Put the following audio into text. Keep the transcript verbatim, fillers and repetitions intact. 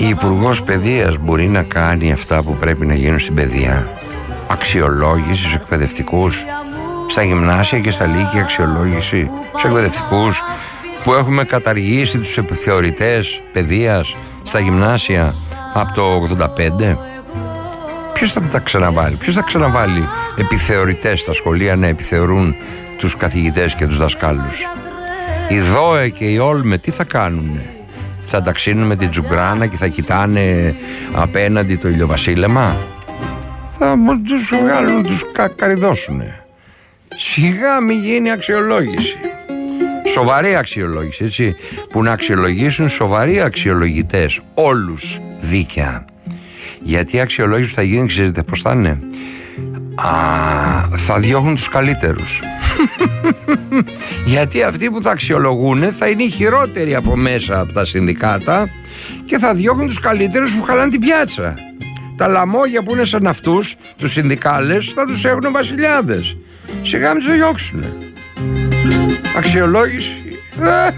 Η Υπουργός Παιδείας μπορεί να κάνει αυτά που πρέπει να γίνουν στην παιδεία? Αξιολόγηση στους εκπαιδευτικούς στα γυμνάσια και στα λύκεια, αξιολόγηση στους εκπαιδευτικούς που έχουμε καταργήσει τους επιθεωρητές παιδείας στα γυμνάσια από το ογδόντα πέντε. Ποιος θα τα ξαναβάλει? Ποιος θα ξαναβάλει επιθεωρητές στα σχολεία να επιθεωρούν τους καθηγητές και τους δασκάλους? Οι ΔΟΕ και οι Όλμε τι θα κάνουνε? Θα ταξίνουν με την τζουγκράνα και θα κοιτάνε απέναντι το ηλιοβασίλεμα? Θα τους βγάλουν, τους κα, καριδώσουνε. Σιγά μη γίνει αξιολόγηση. Σοβαρή αξιολόγηση, έτσι, που να αξιολογήσουν σοβαροί αξιολογητές, όλους δίκαια. Γιατί η αξιολόγηση που θα γίνει, ξέρετε πώς θα είναι? Α, θα διώχνουν τους καλύτερους. Γιατί αυτοί που θα αξιολογούν θα είναι οι χειρότεροι από μέσα από τα συνδικάτα και θα διώχνουν τους καλύτερους που χαλάνε την πιάτσα. Τα λαμόγια που είναι σαν αυτούς, τους συνδικάλες, θα τους έχουν βασιλιάδες. Σιγά μην τους διώξουνε. Αξιολόγηση.